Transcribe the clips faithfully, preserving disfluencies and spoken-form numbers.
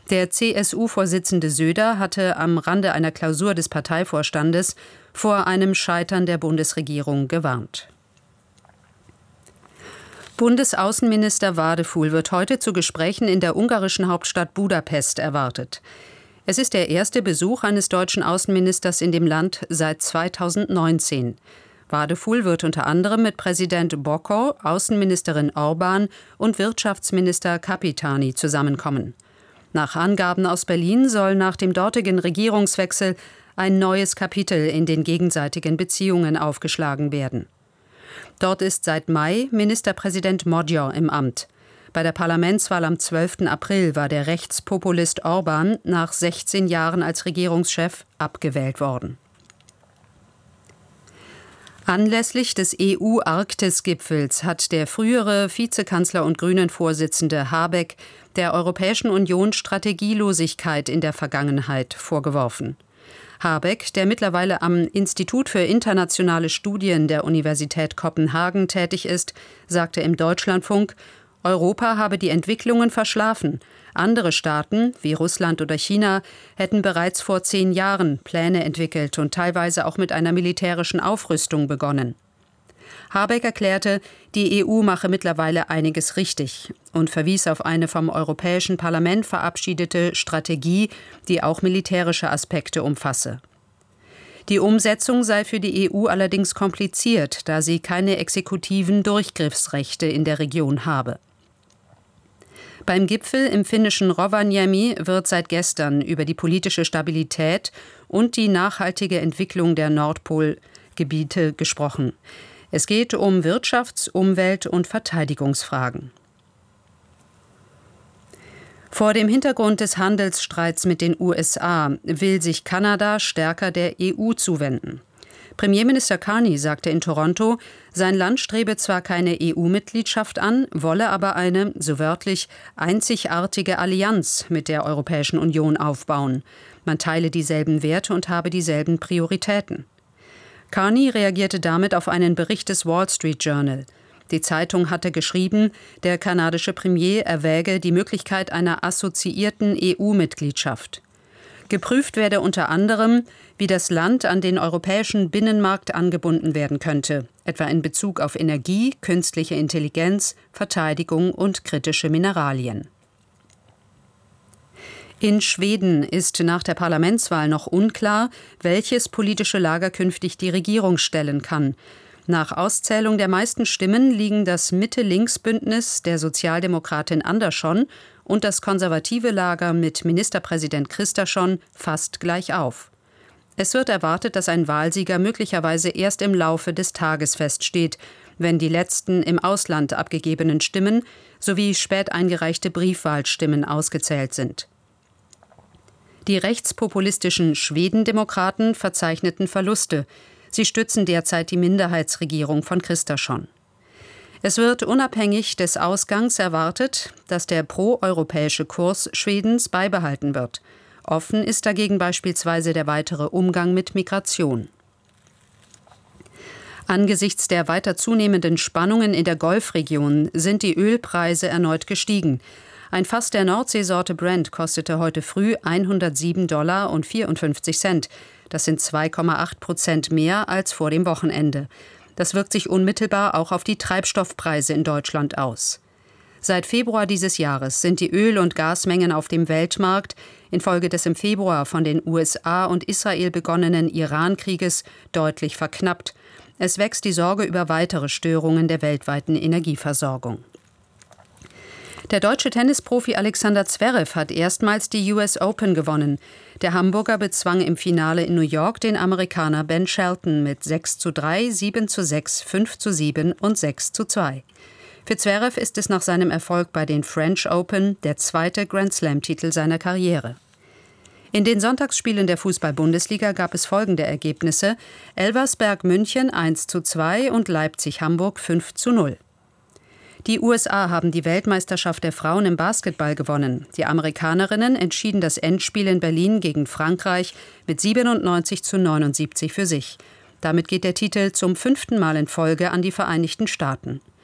Der C S U-Vorsitzende Söder hatte am Rande einer Klausur des Parteivorstandes vor einem Scheitern der Bundesregierung gewarnt. Bundesaußenminister Vardeful wird heute zu Gesprächen in der ungarischen Hauptstadt Budapest erwartet. Es ist der erste Besuch eines deutschen Außenministers in dem Land seit zweitausendneunzehn. Vardeful wird unter anderem mit Präsident Bokor, Außenministerin Orban und Wirtschaftsminister Kapitani zusammenkommen. Nach Angaben aus Berlin soll nach dem dortigen Regierungswechsel ein neues Kapitel in den gegenseitigen Beziehungen aufgeschlagen werden. Dort ist seit Mai Ministerpräsident Magyar im Amt. Bei der Parlamentswahl am zwölften April war der Rechtspopulist Orban nach sechzehn Jahren als Regierungschef abgewählt worden. Anlässlich des E U-Arktis-Gipfels hat der frühere Vizekanzler und Grünen-Vorsitzende Habeck der Europäischen Union Strategielosigkeit in der Vergangenheit vorgeworfen. Habeck, der mittlerweile am Institut für internationale Studien der Universität Kopenhagen tätig ist, sagte im Deutschlandfunk, Europa habe die Entwicklungen verschlafen. Andere Staaten, wie Russland oder China, hätten bereits vor zehn Jahren Pläne entwickelt und teilweise auch mit einer militärischen Aufrüstung begonnen. Habeck erklärte, die E U mache mittlerweile einiges richtig und verwies auf eine vom Europäischen Parlament verabschiedete Strategie, die auch militärische Aspekte umfasse. Die Umsetzung sei für die E U allerdings kompliziert, da sie keine exekutiven Durchgriffsrechte in der Region habe. Beim Gipfel im finnischen Rovaniemi wird seit gestern über die politische Stabilität und die nachhaltige Entwicklung der Nordpolgebiete gesprochen. Es geht um Wirtschafts-, Umwelt- und Verteidigungsfragen. Vor dem Hintergrund des Handelsstreits mit den U S A will sich Kanada stärker der E U zuwenden. Premierminister Carney sagte in Toronto, sein Land strebe zwar keine E U-Mitgliedschaft an, wolle aber eine, so wörtlich, einzigartige Allianz mit der Europäischen Union aufbauen. Man teile dieselben Werte und habe dieselben Prioritäten. Carney reagierte damit auf einen Bericht des Wall Street Journal. Die Zeitung hatte geschrieben, der kanadische Premier erwäge die Möglichkeit einer assoziierten E U-Mitgliedschaft. Geprüft werde unter anderem, wie das Land an den europäischen Binnenmarkt angebunden werden könnte, etwa in Bezug auf Energie, künstliche Intelligenz, Verteidigung und kritische Mineralien. In Schweden ist nach der Parlamentswahl noch unklar, welches politische Lager künftig die Regierung stellen kann. Nach Auszählung der meisten Stimmen liegen das Mitte-Links-Bündnis der Sozialdemokratin Andersson und das konservative Lager mit Ministerpräsident Kristersson fast gleich auf. Es wird erwartet, dass ein Wahlsieger möglicherweise erst im Laufe des Tages feststeht, wenn die letzten im Ausland abgegebenen Stimmen sowie spät eingereichte Briefwahlstimmen ausgezählt sind. Die rechtspopulistischen Schwedendemokraten verzeichneten Verluste. Sie stützen derzeit die Minderheitsregierung von Kristersson. Es wird unabhängig des Ausgangs erwartet, dass der proeuropäische Kurs Schwedens beibehalten wird. Offen ist dagegen beispielsweise der weitere Umgang mit Migration. Angesichts der weiter zunehmenden Spannungen in der Golfregion sind die Ölpreise erneut gestiegen. Ein Fass der Nordseesorte Brent kostete heute früh hundertsieben Dollar und vierundfünfzig Cent. Das sind zwei Komma acht Prozent mehr als vor dem Wochenende. Das wirkt sich unmittelbar auch auf die Treibstoffpreise in Deutschland aus. Seit Februar dieses Jahres sind die Öl- und Gasmengen auf dem Weltmarkt infolge des im Februar von den U S A und Israel begonnenen Iran-Krieges deutlich verknappt. Es wächst die Sorge über weitere Störungen der weltweiten Energieversorgung. Der deutsche Tennisprofi Alexander Zverev hat erstmals die U S Open gewonnen. Der Hamburger bezwang im Finale in New York den Amerikaner Ben Shelton mit sechs zu drei, sieben zu sechs, fünf zu sieben und sechs zu zwei. Für Zverev ist es nach seinem Erfolg bei den French Open der zweite Grand-Slam-Titel seiner Karriere. In den Sonntagsspielen der Fußball-Bundesliga gab es folgende Ergebnisse: Elversberg München eins zu zwei und Leipzig Hamburg fünf zu null. Die U S A haben die Weltmeisterschaft der Frauen im Basketball gewonnen. Die Amerikanerinnen entschieden das Endspiel in Berlin gegen Frankreich mit siebenundneunzig zu neunundsiebzig für sich. Damit geht der Titel zum fünften Mal in Folge an die Vereinigten Staaten.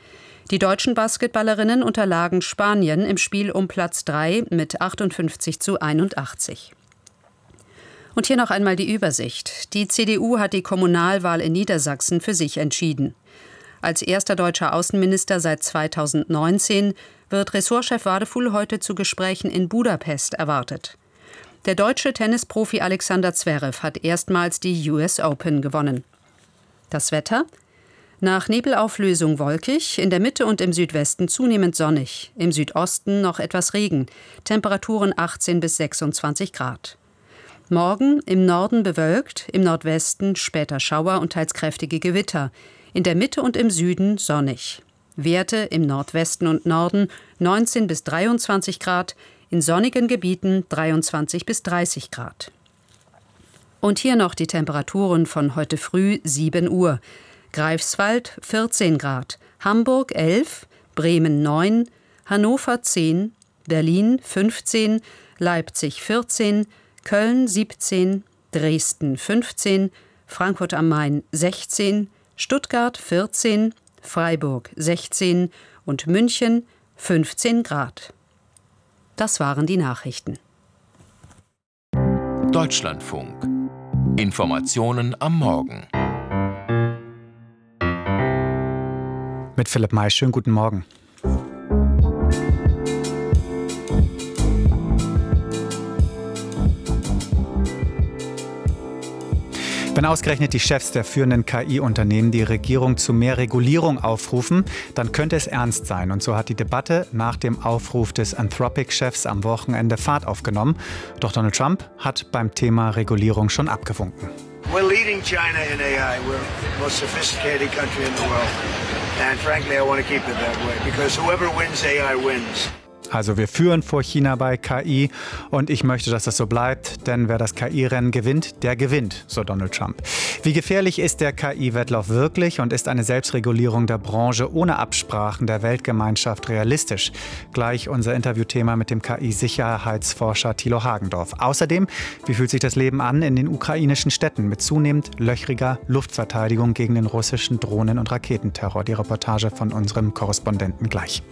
Die deutschen Basketballerinnen unterlagen Spanien im Spiel um Platz drei mit achtundfünfzig zu einundachtzig. Und hier noch einmal die Übersicht. Die C D U hat die Kommunalwahl in Niedersachsen für sich entschieden. Als erster deutscher Außenminister seit zweitausendneunzehn wird Ressortchef Wadefuhl heute zu Gesprächen in Budapest erwartet. Der deutsche Tennisprofi Alexander Zverev hat erstmals die U S Open gewonnen. Das Wetter? Nach Nebelauflösung wolkig, in der Mitte und im Südwesten zunehmend sonnig, im Südosten noch etwas Regen, Temperaturen achtzehn bis sechsundzwanzig Grad. Morgen im Norden bewölkt, im Nordwesten später Schauer und teils kräftige Gewitter, in der Mitte und im Süden sonnig. Werte im Nordwesten und Norden neunzehn bis dreiundzwanzig Grad, in sonnigen Gebieten dreiundzwanzig bis dreißig Grad. Und hier noch die Temperaturen von heute früh sieben Uhr. Greifswald vierzehn Grad, Hamburg elf, Bremen neun, Hannover zehn, Berlin fünfzehn, Leipzig vierzehn, Köln siebzehn, Dresden fünfzehn, Frankfurt am Main sechzehn, Stuttgart vierzehn, Freiburg sechzehn und München fünfzehn Grad. Das waren die Nachrichten. Deutschlandfunk. Informationen am Morgen. Mit Philipp May. Schönen guten Morgen. Wenn ausgerechnet die Chefs der führenden K I-Unternehmen die Regierung zu mehr Regulierung aufrufen, dann könnte es ernst sein. Und so hat die Debatte nach dem Aufruf des Anthropic-Chefs am Wochenende Fahrt aufgenommen. Doch Donald Trump hat beim Thema Regulierung schon abgewunken. We're leading China in A I. We're the most sophisticated country in the world. And frankly, I want to keep it that way because whoever wins A I wins. Also wir führen vor China bei K I und ich möchte, dass das so bleibt, denn wer das K I-Rennen gewinnt, der gewinnt, so Donald Trump. Wie gefährlich ist der K I-Wettlauf wirklich und ist eine Selbstregulierung der Branche ohne Absprachen der Weltgemeinschaft realistisch? Gleich unser Interviewthema mit dem K I-Sicherheitsforscher Thilo Hagendorf. Außerdem, wie fühlt sich das Leben an in den ukrainischen Städten mit zunehmend löchriger Luftverteidigung gegen den russischen Drohnen- und Raketenterror? Die Reportage von unserem Korrespondenten gleich.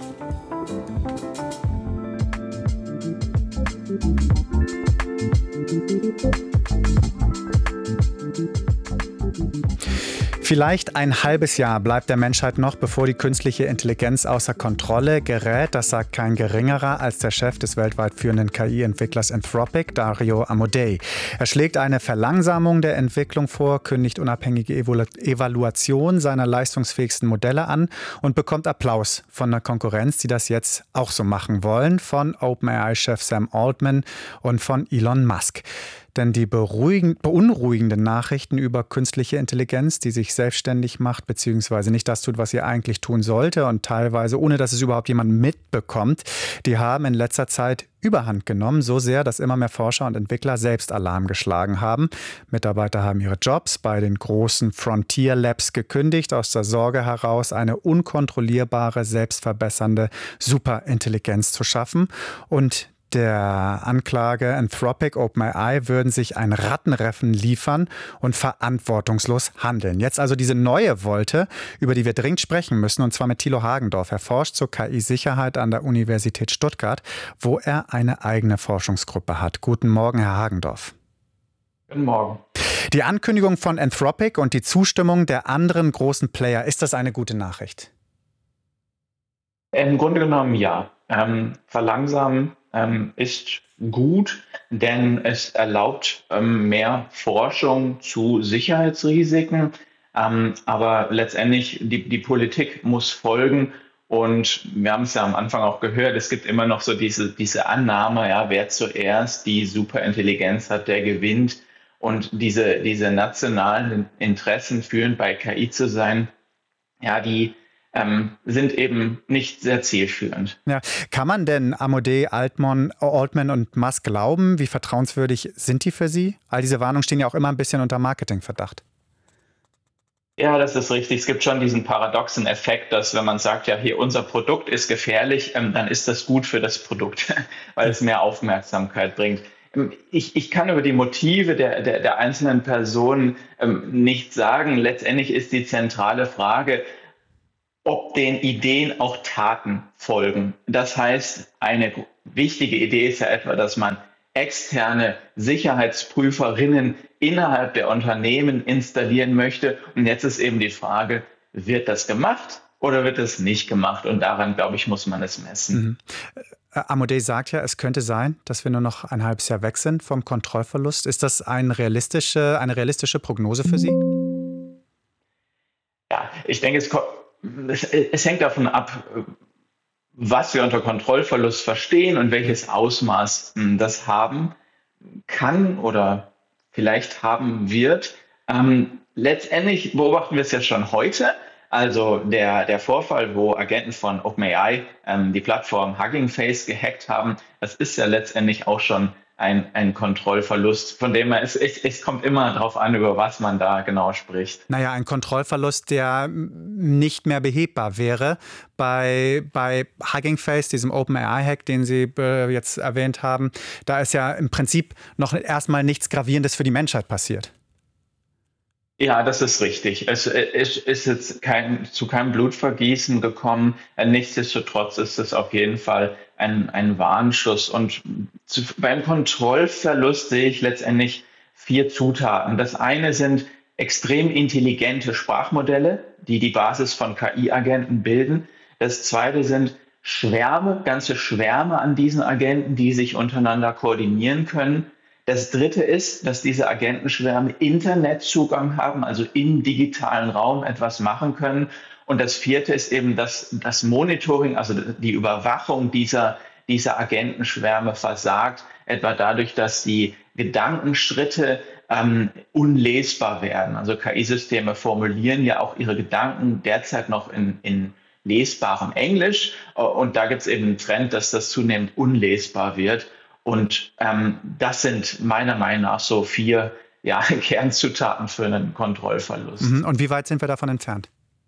Vielleicht ein halbes Jahr bleibt der Menschheit noch, bevor die künstliche Intelligenz außer Kontrolle gerät. Das sagt kein Geringerer als der Chef des weltweit führenden K I-Entwicklers Anthropic, Dario Amodei. Er schlägt eine Verlangsamung der Entwicklung vor, kündigt unabhängige Evaluation seiner leistungsfähigsten Modelle an und bekommt Applaus von der Konkurrenz, die das jetzt auch so machen wollen, von OpenAI-Chef Sam Altman und von Elon Musk. Denn die beunruhigenden Nachrichten über künstliche Intelligenz, die sich selbstständig macht, beziehungsweise nicht das tut, was sie eigentlich tun sollte und teilweise, ohne dass es überhaupt jemand mitbekommt, die haben in letzter Zeit Überhand genommen, so sehr, dass immer mehr Forscher und Entwickler selbst Alarm geschlagen haben. Mitarbeiter haben ihre Jobs bei den großen Frontier Labs gekündigt, aus der Sorge heraus, eine unkontrollierbare, selbstverbessernde Superintelligenz zu schaffen. Und der Anklage Anthropic, OpenAI würden sich ein Rattenreffen liefern und verantwortungslos handeln. Jetzt also diese neue Wolte, über die wir dringend sprechen müssen, und zwar mit Thilo Hagendorf. Er forscht zur K I-Sicherheit an der Universität Stuttgart, wo er eine eigene Forschungsgruppe hat. Guten Morgen, Herr Hagendorf. Guten Morgen. Die Ankündigung von Anthropic und die Zustimmung der anderen großen Player, ist das eine gute Nachricht? Im Grunde genommen ja. Ähm, verlangsamen ähm, ist gut, denn es erlaubt ähm, mehr Forschung zu Sicherheitsrisiken. Ähm, aber letztendlich, die, die Politik muss folgen. Und wir haben es ja am Anfang auch gehört, es gibt immer noch so diese, diese Annahme, ja, wer zuerst die Superintelligenz hat, der gewinnt. Und diese, diese nationalen Interessen führen bei K I zu sein, ja, die Ähm, sind eben nicht sehr zielführend. Ja. Kann man denn Amodei, Altman, Altman und Musk glauben? Wie vertrauenswürdig sind die für Sie? All diese Warnungen stehen ja auch immer ein bisschen unter Marketingverdacht. Ja, das ist richtig. Es gibt schon diesen paradoxen Effekt, dass wenn man sagt, ja, hier unser Produkt ist gefährlich, ähm, dann ist das gut für das Produkt, weil es mehr Aufmerksamkeit bringt. Ich, ich kann über die Motive der, der, der einzelnen Personen ähm, nicht sagen. Letztendlich ist die zentrale Frage, ob den Ideen auch Taten folgen. Das heißt, eine wichtige Idee ist ja etwa, dass man externe Sicherheitsprüferinnen innerhalb der Unternehmen installieren möchte. Und jetzt ist eben die Frage, wird das gemacht oder wird das nicht gemacht? Und daran, glaube ich, muss man es messen. Mhm. Amodei sagt ja, es könnte sein, dass wir nur noch ein halbes Jahr weg sind vom Kontrollverlust. Ist das eine realistische, eine realistische Prognose für Sie? Ja, ich denke, es, es, es hängt davon ab, was wir unter Kontrollverlust verstehen und welches Ausmaß das haben kann oder vielleicht haben wird. Ähm, letztendlich beobachten wir es ja schon heute. Also der, der Vorfall, wo Agenten von OpenAI ähm, die Plattform Hugging Face gehackt haben, das ist ja letztendlich auch schon ein, ein Kontrollverlust, von dem man, es, es, es kommt immer darauf an, über was man da genau spricht. Naja, ein Kontrollverlust, der nicht mehr behebbar wäre. Bei, bei Hugging Face, diesem OpenAI-Hack, den Sie äh, jetzt erwähnt haben, da ist ja im Prinzip noch erstmal nichts Gravierendes für die Menschheit passiert. Ja, das ist richtig. Es, es ist jetzt kein, zu keinem Blutvergießen gekommen. Nichtsdestotrotz ist es auf jeden Fall ein, ein Warnschuss. Und zu, beim Kontrollverlust sehe ich letztendlich vier Zutaten. Das eine sind extrem intelligente Sprachmodelle, die die Basis von K I-Agenten bilden. Das zweite sind Schwärme, ganze Schwärme an diesen Agenten, die sich untereinander koordinieren können. Das dritte ist, dass diese Agentenschwärme Internetzugang haben, also im digitalen Raum etwas machen können. Und das vierte ist eben, dass das Monitoring, also die Überwachung dieser, dieser Agentenschwärme versagt, etwa dadurch, dass die Gedankenschritte ähm, unlesbar werden. Also K I-Systeme formulieren ja auch ihre Gedanken derzeit noch in, in lesbarem Englisch. Und da gibt es eben einen Trend, dass das zunehmend unlesbar wird. Und ähm, das sind meiner Meinung nach so vier ja, Kernzutaten für einen Kontrollverlust. Und wie weit sind wir davon entfernt?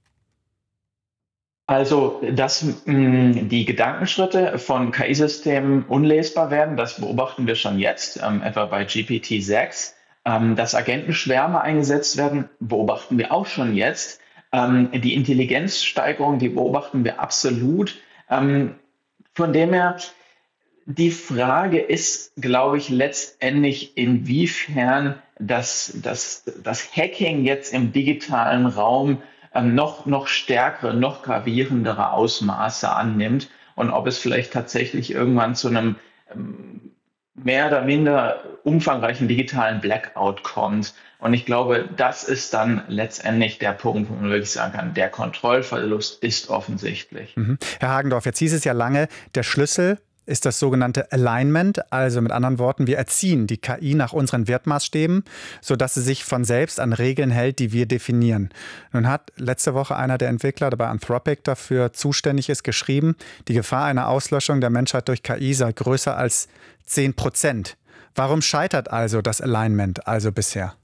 Also, dass mh, die Gedankenschritte von K I-Systemen unlesbar werden, das beobachten wir schon jetzt, ähm, etwa bei G P T sechs. Ähm, dass Agentenschwärme eingesetzt werden, beobachten wir auch schon jetzt. Ähm, die Intelligenzsteigerung, die beobachten wir absolut. Ähm, von dem her, die Frage ist, glaube ich, letztendlich, inwiefern das, das, das Hacking jetzt im digitalen Raum ähm, noch, noch stärkere, noch gravierendere Ausmaße annimmt und ob es vielleicht tatsächlich irgendwann zu einem ähm, mehr oder minder umfangreichen digitalen Blackout kommt. Und ich glaube, das ist dann letztendlich der Punkt, wo man wirklich sagen kann, der Kontrollverlust ist offensichtlich. Mhm. Herr Hagendorf, jetzt hieß es ja lange, der Schlüssel ist das sogenannte Alignment, also mit anderen Worten, wir erziehen die K I nach unseren Wertmaßstäben, sodass sie sich von selbst an Regeln hält, die wir definieren. Nun hat letzte Woche einer der Entwickler, der bei Anthropic dafür zuständig ist, geschrieben, die Gefahr einer Auslöschung der Menschheit durch K I sei größer als zehn Prozent. Warum scheitert also das Alignment also bisher?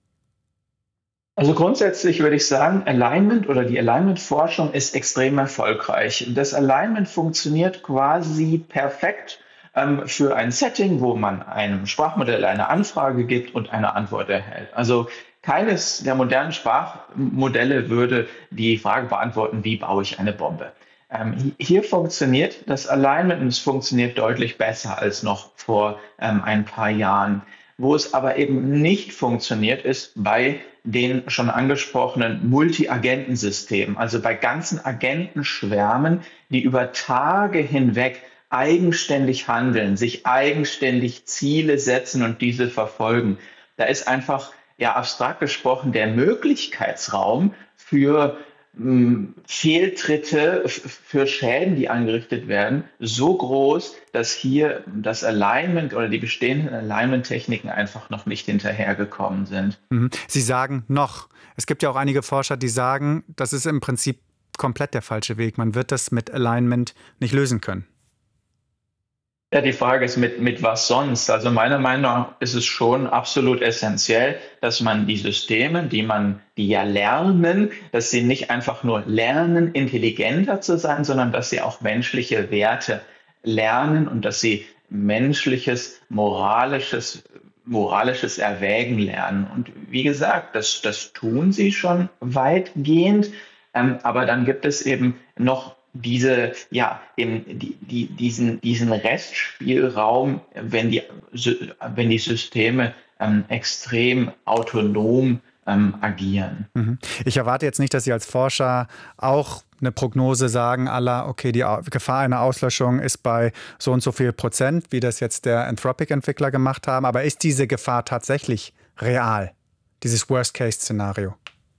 Also grundsätzlich würde ich sagen, Alignment oder die Alignment-Forschung ist extrem erfolgreich. Das Alignment funktioniert quasi perfekt ähm, für ein Setting, wo man einem Sprachmodell eine Anfrage gibt und eine Antwort erhält. Also keines der modernen Sprachmodelle würde die Frage beantworten, wie baue ich eine Bombe. Ähm, hier funktioniert das Alignment und es funktioniert deutlich besser als noch vor ähm, ein paar Jahren. Wo es aber eben nicht funktioniert, ist bei den schon angesprochenen Multi-Agenten-Systemen, also bei ganzen Agentenschwärmen, die über Tage hinweg eigenständig handeln, sich eigenständig Ziele setzen und diese verfolgen. Da ist einfach, ja abstrakt gesprochen, der Möglichkeitsraum für Fehltritte, für Schäden, die angerichtet werden, so groß, dass hier das Alignment oder die bestehenden Alignment-Techniken einfach noch nicht hinterhergekommen sind. Sie sagen noch. Es gibt ja auch einige Forscher, die sagen, das ist im Prinzip komplett der falsche Weg. Man wird das mit Alignment nicht lösen können. Ja, die Frage ist, mit, mit was sonst? Also meiner Meinung nach ist es schon absolut essentiell, dass man die Systeme, die man, die ja lernen, dass sie nicht einfach nur lernen, intelligenter zu sein, sondern dass sie auch menschliche Werte lernen und dass sie menschliches, moralisches, moralisches Erwägen lernen. Und wie gesagt, das, das tun sie schon weitgehend. Ähm, aber dann gibt es eben noch diese, ja, eben die, die, diesen, diesen Restspielraum, wenn die, wenn die Systeme ähm, extrem autonom ähm, agieren. Ich erwarte jetzt nicht, dass Sie als Forscher auch eine Prognose sagen, aller, okay, die Gefahr einer Auslöschung ist bei so und so viel Prozent, wie das jetzt der Anthropic-Entwickler gemacht haben. Aber ist diese Gefahr tatsächlich real, dieses Worst-Case-Szenario?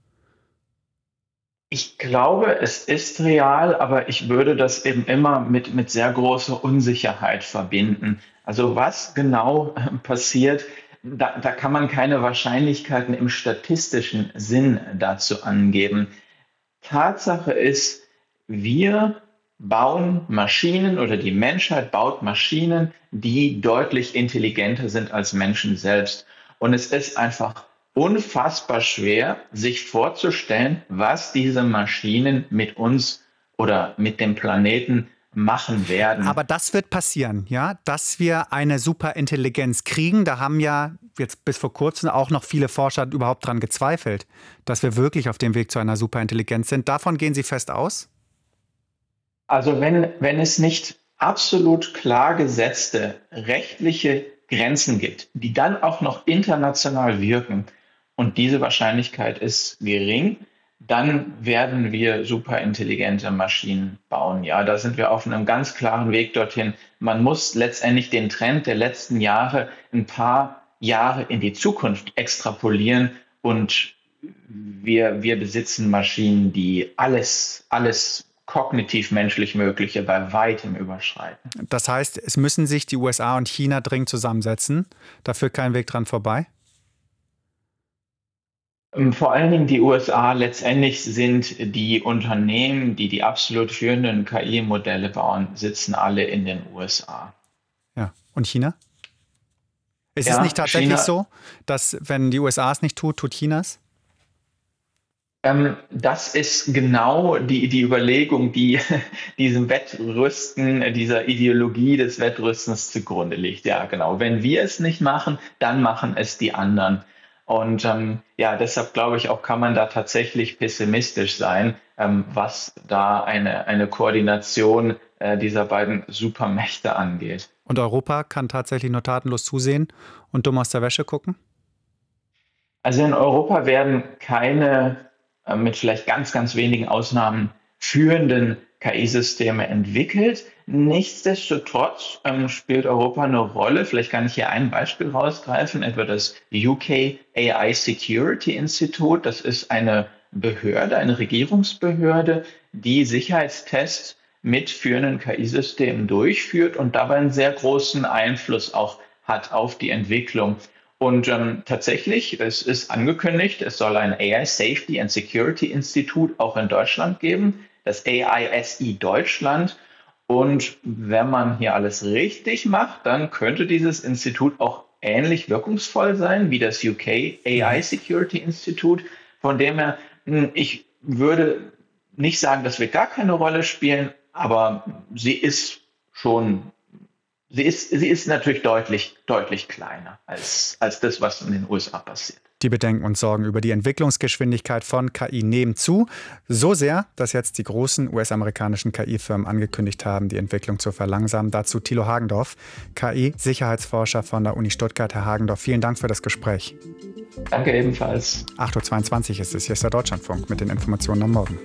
Ich glaube, es ist real, aber ich würde das eben immer mit, mit sehr großer Unsicherheit verbinden. Also was genau passiert, da, da kann man keine Wahrscheinlichkeiten im statistischen Sinn dazu angeben. Tatsache ist, wir bauen Maschinen oder die Menschheit baut Maschinen, die deutlich intelligenter sind als Menschen selbst. Und es ist einfach unfassbar schwer, sich vorzustellen, was diese Maschinen mit uns oder mit dem Planeten machen werden. Aber das wird passieren, ja, dass wir eine Superintelligenz kriegen. Da haben ja jetzt bis vor kurzem auch noch viele Forscher überhaupt dran gezweifelt, dass wir wirklich auf dem Weg zu einer Superintelligenz sind. Davon gehen Sie fest aus? Also wenn, wenn es nicht absolut klar gesetzte rechtliche Grenzen gibt, die dann auch noch international wirken, und diese Wahrscheinlichkeit ist gering, dann werden wir superintelligente Maschinen bauen. Ja, da sind wir auf einem ganz klaren Weg dorthin. Man muss letztendlich den Trend der letzten Jahre ein paar Jahre in die Zukunft extrapolieren und wir, wir besitzen Maschinen, die alles, alles kognitiv menschlich Mögliche bei weitem überschreiten. Das heißt, es müssen sich die U S A und China dringend zusammensetzen. Da führt kein Weg dran vorbei? Vor allen Dingen die U S A. Letztendlich sind die Unternehmen, die die absolut führenden K I-Modelle bauen, sitzen alle in den U S A. Ja, und China? Ist ja, es nicht tatsächlich China, so, dass wenn die U S A es nicht tut, tut China es? Ähm, das ist genau die, die Überlegung, die diesem Wettrüsten, dieser Ideologie des Wettrüstens zugrunde liegt. Ja, genau. Wenn wir es nicht machen, dann machen es die anderen. Und ähm, ja, deshalb glaube ich auch, kann man da tatsächlich pessimistisch sein, ähm, was da eine, eine Koordination äh, dieser beiden Supermächte angeht. Und Europa kann tatsächlich nur tatenlos zusehen und dumm aus der Wäsche gucken? Also in Europa werden keine, äh, mit vielleicht ganz, ganz wenigen Ausnahmen, führenden K I-Systeme entwickelt. Nichtsdestotrotz ähm, spielt Europa eine Rolle. Vielleicht kann ich hier ein Beispiel rausgreifen, etwa das U K A I Security Institute. Das ist eine Behörde, eine Regierungsbehörde, die Sicherheitstests mit führenden K I-Systemen durchführt und dabei einen sehr großen Einfluss auch hat auf die Entwicklung. Und ähm, tatsächlich, es ist angekündigt, es soll ein A I Safety and Security Institute auch in Deutschland geben, das A I S I Deutschland. Und wenn man hier alles richtig macht, dann könnte dieses Institut auch ähnlich wirkungsvoll sein wie das U K A I Security Institute. Von dem her, ich würde nicht sagen, dass wir gar keine Rolle spielen, aber sie ist schon, sie ist, sie ist natürlich deutlich, deutlich kleiner als, als das, was in den U S A passiert. Die Bedenken und Sorgen über die Entwicklungsgeschwindigkeit von K I nehmen zu. So sehr, dass jetzt die großen U S-amerikanischen K I-Firmen angekündigt haben, die Entwicklung zu verlangsamen. Dazu Thilo Hagendorf, K I-Sicherheitsforscher von der Uni Stuttgart. Herr Hagendorf, vielen Dank für das Gespräch. Danke ebenfalls. acht Uhr zweiundzwanzig ist es. Hier ist der Deutschlandfunk mit den Informationen am Morgen.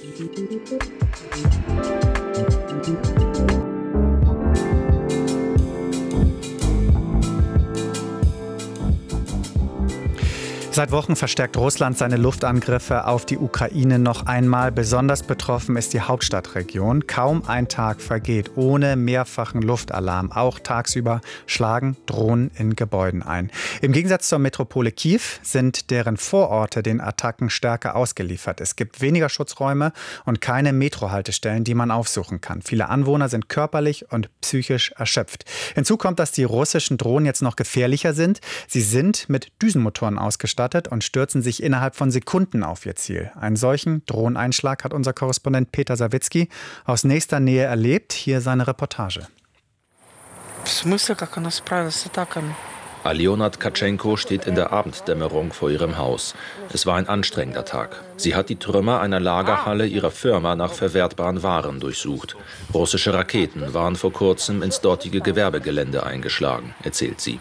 Seit Wochen verstärkt Russland seine Luftangriffe auf die Ukraine noch einmal. Besonders betroffen ist die Hauptstadtregion. Kaum ein Tag vergeht ohne mehrfachen Luftalarm. Auch tagsüber schlagen Drohnen in Gebäuden ein. Im Gegensatz zur Metropole Kiew sind deren Vororte den Attacken stärker ausgeliefert. Es gibt weniger Schutzräume und keine Metrohaltestellen, die man aufsuchen kann. Viele Anwohner sind körperlich und psychisch erschöpft. Hinzu kommt, dass die russischen Drohnen jetzt noch gefährlicher sind. Sie sind mit Düsenmotoren ausgestattet und stürzen sich innerhalb von Sekunden auf ihr Ziel. Einen solchen Drohneneinschlag hat unser Korrespondent Peter Sawicki aus nächster Nähe erlebt. Hier seine Reportage. Aljona Tkatschenko steht in der Abenddämmerung vor ihrem Haus. Es war ein anstrengender Tag. Sie hat die Trümmer einer Lagerhalle ihrer Firma nach verwertbaren Waren durchsucht. Russische Raketen waren vor kurzem ins dortige Gewerbegelände eingeschlagen, erzählt sie.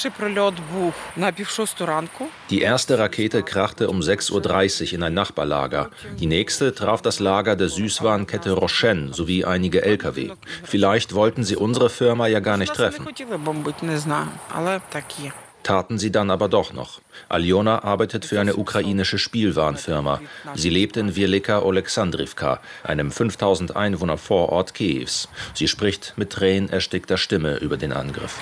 Die erste Rakete krachte um sechs Uhr dreißig in ein Nachbarlager. Die nächste traf das Lager der Süßwarenkette Roschen sowie einige L K W. Vielleicht wollten sie unsere Firma ja gar nicht treffen. Taten sie dann aber doch noch. Aljona arbeitet für eine ukrainische Spielwarenfirma. Sie lebt in Wielika Oleksandrivka, einem fünftausend Einwohner Vorort Kiews. Sie spricht mit tränenerstickter Stimme über den Angriff.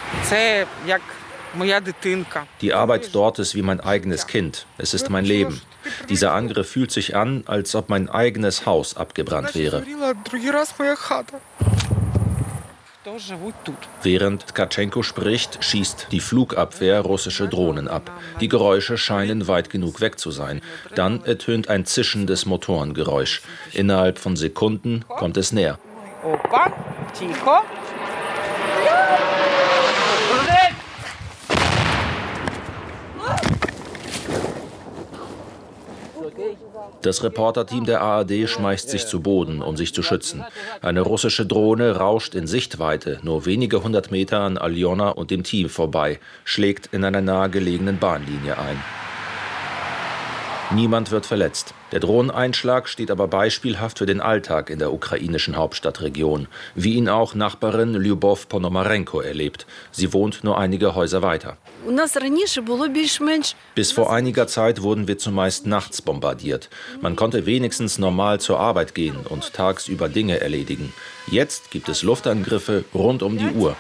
Die Arbeit dort ist wie mein eigenes Kind. Es ist mein Leben. Dieser Angriff fühlt sich an, als ob mein eigenes Haus abgebrannt wäre. Während Tkatschenko spricht, schießt die Flugabwehr russische Drohnen ab. Die Geräusche scheinen weit genug weg zu sein. Dann ertönt ein zischendes Motorengeräusch. Innerhalb von Sekunden kommt es näher. Das Reporterteam der A R D schmeißt sich zu Boden, um sich zu schützen. Eine russische Drohne rauscht in Sichtweite nur wenige hundert Meter an Aljona und dem Team vorbei, schlägt in einer nahegelegenen Bahnlinie ein. Niemand wird verletzt. Der Drohneneinschlag steht aber beispielhaft für den Alltag in der ukrainischen Hauptstadtregion, wie ihn auch Nachbarin Lyubov Ponomarenko erlebt. Sie wohnt nur einige Häuser weiter. Bis vor einiger Zeit wurden wir zumeist nachts bombardiert. Man konnte wenigstens normal zur Arbeit gehen und tagsüber Dinge erledigen. Jetzt gibt es Luftangriffe rund um die Uhr.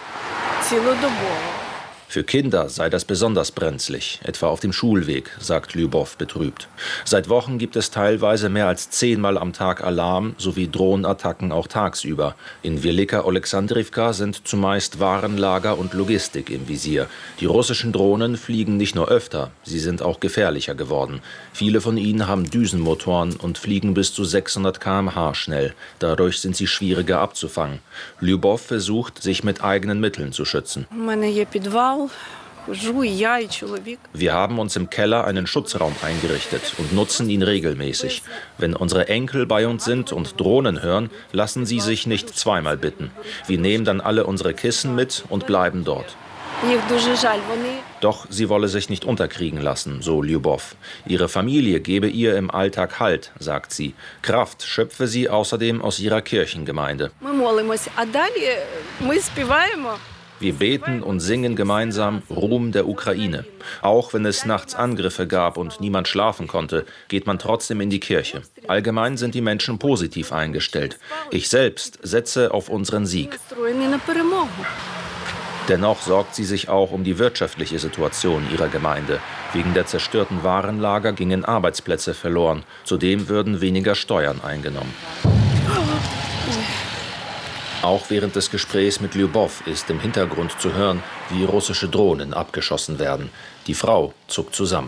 Für Kinder sei das besonders brenzlig, etwa auf dem Schulweg, sagt Lyubov betrübt. Seit Wochen gibt es teilweise mehr als zehnmal am Tag Alarm sowie Drohnenattacken auch tagsüber. In Wielika Oleksandrivka sind zumeist Warenlager und Logistik im Visier. Die russischen Drohnen fliegen nicht nur öfter, sie sind auch gefährlicher geworden. Viele von ihnen haben Düsenmotoren und fliegen bis zu sechshundert Kilometer pro Stunde schnell. Dadurch sind sie schwieriger abzufangen. Lyubov versucht, sich mit eigenen Mitteln zu schützen. Wir haben uns im Keller einen Schutzraum eingerichtet und nutzen ihn regelmäßig. Wenn unsere Enkel bei uns sind und Drohnen hören, lassen sie sich nicht zweimal bitten. Wir nehmen dann alle unsere Kissen mit und bleiben dort. Doch sie wolle sich nicht unterkriegen lassen, so Lyubov. Ihre Familie gebe ihr im Alltag Halt, sagt sie. Kraft schöpfe sie außerdem aus ihrer Kirchengemeinde. Wir beten und singen gemeinsam Ruhm der Ukraine. Auch wenn es nachts Angriffe gab und niemand schlafen konnte, geht man trotzdem in die Kirche. Allgemein sind die Menschen positiv eingestellt. Ich selbst setze auf unseren Sieg. Dennoch sorgt sie sich auch um die wirtschaftliche Situation ihrer Gemeinde. Wegen der zerstörten Warenlager gingen Arbeitsplätze verloren. Zudem würden weniger Steuern eingenommen. Auch während des Gesprächs mit Lyubov ist im Hintergrund zu hören, wie russische Drohnen abgeschossen werden. Die Frau zuckt zusammen.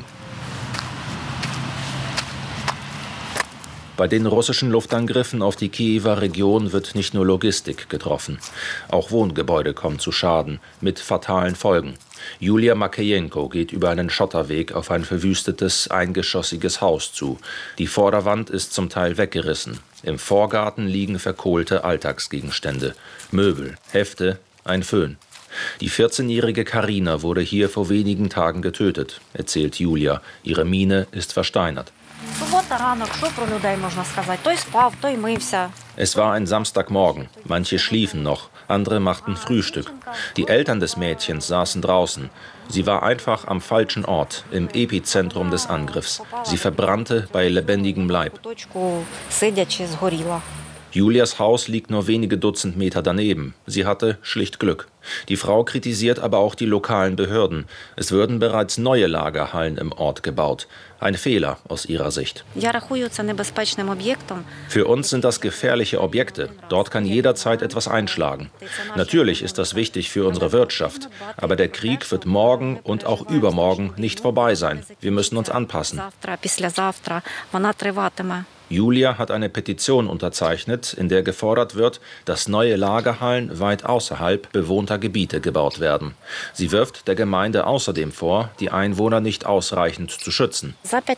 Bei den russischen Luftangriffen auf die Kiewer Region wird nicht nur Logistik getroffen. Auch Wohngebäude kommen zu Schaden, mit fatalen Folgen. Julia Makejenko geht über einen Schotterweg auf ein verwüstetes, eingeschossiges Haus zu. Die Vorderwand ist zum Teil weggerissen. Im Vorgarten liegen verkohlte Alltagsgegenstände. Möbel, Hefte, ein Föhn. Die vierzehnjährige Karina wurde hier vor wenigen Tagen getötet, erzählt Julia. Ihre Miene ist versteinert. Es war ein Samstagmorgen. Manche schliefen noch, andere machten Frühstück. Die Eltern des Mädchens saßen draußen. Sie war einfach am falschen Ort, im Epizentrum des Angriffs. Sie verbrannte bei lebendigem Leib. Julias Haus liegt nur wenige Dutzend Meter daneben. Sie hatte schlicht Glück. Die Frau kritisiert aber auch die lokalen Behörden. Es würden bereits neue Lagerhallen im Ort gebaut. Ein Fehler aus ihrer Sicht. Für uns sind das gefährliche Objekte. Dort kann jederzeit etwas einschlagen. Natürlich ist das wichtig für unsere Wirtschaft. Aber der Krieg wird morgen und auch übermorgen nicht vorbei sein. Wir müssen uns anpassen. Julia hat eine Petition unterzeichnet, in der gefordert wird, dass neue Lagerhallen weit außerhalb bewohnter Gebiete gebaut werden. Sie wirft der Gemeinde außerdem vor, die Einwohner nicht ausreichend zu schützen.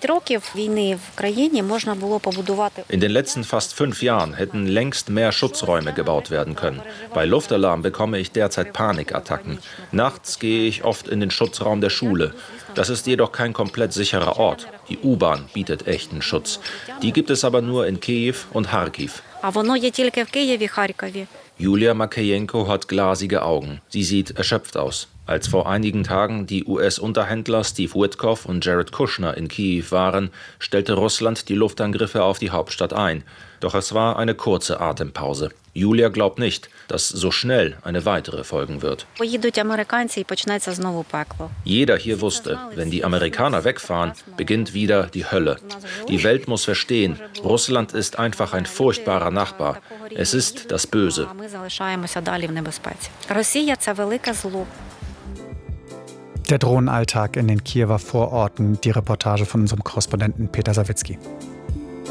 In den letzten fast fünf Jahren hätten längst mehr Schutzräume gebaut werden können. Bei Luftalarm bekomme ich derzeit Panikattacken. Nachts gehe ich oft in den Schutzraum der Schule. Das ist jedoch kein komplett sicherer Ort. Die U-Bahn bietet echten Schutz. Die gibt es aber nur in Kiew und Charkiw. Julia Makejenko hat glasige Augen. Sie sieht erschöpft aus. Als vor einigen Tagen die U S-Unterhändler Steve Witkoff und Jared Kushner in Kiew waren, stellte Russland die Luftangriffe auf die Hauptstadt ein. Doch es war eine kurze Atempause. Julia glaubt nicht, dass so schnell eine weitere folgen wird. Jeder hier wusste, wenn die Amerikaner wegfahren, beginnt wieder die Hölle. Die Welt muss verstehen, Russland ist einfach ein furchtbarer Nachbar. Es ist das Böse. Der Drohnenalltag in den Kiewer Vororten, die Reportage von unserem Korrespondenten Peter Sawicki.